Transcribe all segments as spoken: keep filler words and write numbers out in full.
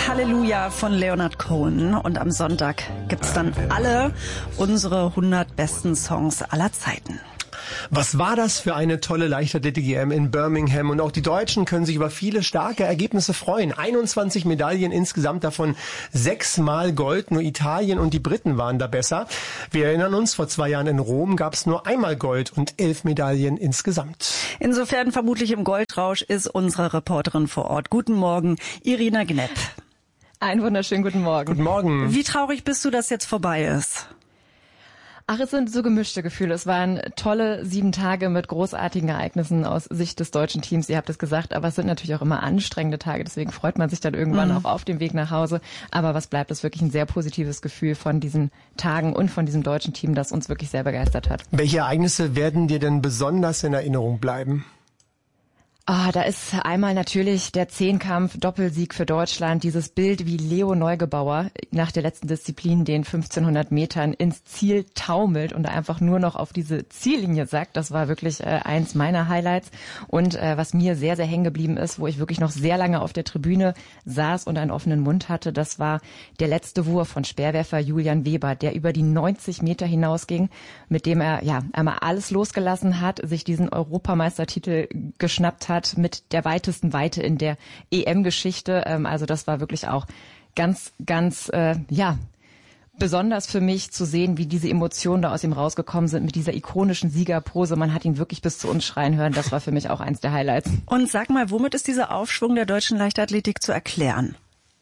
Halleluja von Leonard Cohen. Und am Sonntag gibt's dann alle unsere hundert besten Songs aller Zeiten. Was war das für eine tolle Leichtathletik-E M in Birmingham? Und auch die Deutschen können sich über viele starke Ergebnisse freuen. einundzwanzig Medaillen insgesamt, davon sechsmal Gold. Nur Italien und die Briten waren da besser. Wir erinnern uns, vor zwei Jahren in Rom gab es nur einmal Gold und elf Medaillen insgesamt. Insofern vermutlich im Goldrausch ist unsere Reporterin vor Ort. Guten Morgen, Irina Knepp. Einen wunderschönen guten Morgen. Guten Morgen. Wie traurig bist du, dass jetzt vorbei ist? Ach, es sind so gemischte Gefühle. Es waren tolle sieben Tage mit großartigen Ereignissen aus Sicht des deutschen Teams. Ihr habt es gesagt, aber es sind natürlich auch immer anstrengende Tage. Deswegen freut man sich dann irgendwann mhm. auch auf dem Weg nach Hause. Aber was bleibt, ist wirklich ein sehr positives Gefühl von diesen Tagen und von diesem deutschen Team, das uns wirklich sehr begeistert hat. Welche Ereignisse werden dir denn besonders in Erinnerung bleiben? Ah, da ist einmal natürlich der Zehnkampf, Doppelsieg für Deutschland, dieses Bild, wie Leo Neugebauer nach der letzten Disziplin den fünfzehnhundert Metern ins Ziel taumelt und einfach nur noch auf diese Ziellinie sackt. Das war wirklich äh, eins meiner Highlights. Und äh, was mir sehr, sehr hängen geblieben ist, wo ich wirklich noch sehr lange auf der Tribüne saß und einen offenen Mund hatte, das war der letzte Wurf von Speerwerfer Julian Weber, der über die neunzig Meter hinausging, mit dem er ja einmal alles losgelassen hat, sich diesen Europameistertitel geschnappt hat, mit der weitesten Weite in der E M-Geschichte. Also das war wirklich auch ganz, ganz, äh, ja, besonders für mich zu sehen, wie diese Emotionen da aus ihm rausgekommen sind mit dieser ikonischen Siegerpose. Man hat ihn wirklich bis zu uns schreien hören. Das war für mich auch eins der Highlights. Und sag mal, womit ist dieser Aufschwung der deutschen Leichtathletik zu erklären?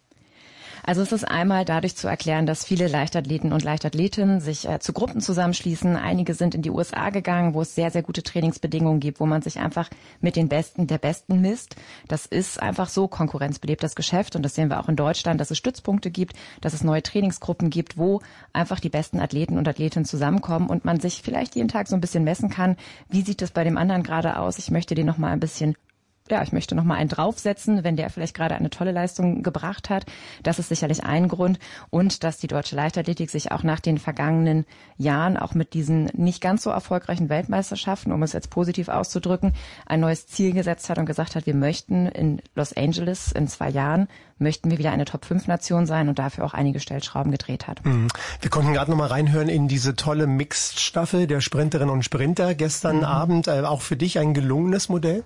Also es ist einmal dadurch zu erklären, dass viele Leichtathleten und Leichtathletinnen sich äh, zu Gruppen zusammenschließen. Einige sind in die U S A gegangen, wo es sehr, sehr gute Trainingsbedingungen gibt, wo man sich einfach mit den Besten der Besten misst. Das ist einfach so konkurrenzbelebtes Geschäft und das sehen wir auch in Deutschland, dass es Stützpunkte gibt, dass es neue Trainingsgruppen gibt, wo einfach die besten Athleten und Athletinnen zusammenkommen und man sich vielleicht jeden Tag so ein bisschen messen kann. Wie sieht es bei dem anderen gerade aus? Ich möchte den noch mal ein bisschen Ja, ich möchte noch mal einen draufsetzen, wenn der vielleicht gerade eine tolle Leistung gebracht hat. Das ist sicherlich ein Grund. Und dass die deutsche Leichtathletik sich auch nach den vergangenen Jahren, auch mit diesen nicht ganz so erfolgreichen Weltmeisterschaften, um es jetzt positiv auszudrücken, ein neues Ziel gesetzt hat und gesagt hat, wir möchten in Los Angeles in zwei Jahren, möchten wir wieder eine Top fünf Nation sein und dafür auch einige Stellschrauben gedreht hat. Mhm. Wir konnten gerade noch mal reinhören in diese tolle Mixed-Staffel der Sprinterinnen und Sprinter gestern mhm. Abend. Äh, auch für dich ein gelungenes Modell?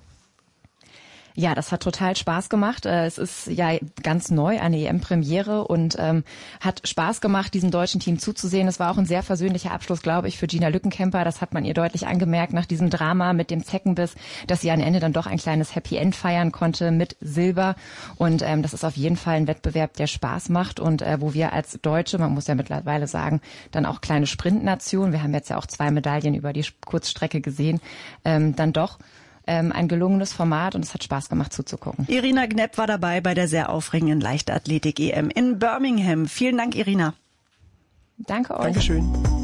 Ja, das hat total Spaß gemacht. Es ist ja ganz neu, eine E M-Premiere und ähm, hat Spaß gemacht, diesem deutschen Team zuzusehen. Es war auch ein sehr versöhnlicher Abschluss, glaube ich, für Gina Lückenkämper. Das hat man ihr deutlich angemerkt nach diesem Drama mit dem Zeckenbiss, dass sie am Ende dann doch ein kleines Happy End feiern konnte mit Silber. Und ähm, das ist auf jeden Fall ein Wettbewerb, der Spaß macht und äh, wo wir als Deutsche, man muss ja mittlerweile sagen, dann auch kleine Sprintnation, wir haben jetzt ja auch zwei Medaillen über die Kurzstrecke gesehen, ähm, dann doch ein gelungenes Format und es hat Spaß gemacht zuzugucken. Irina Knepp war dabei bei der sehr aufregenden Leichtathletik-E M in Birmingham. Vielen Dank, Irina. Danke euch. Dankeschön.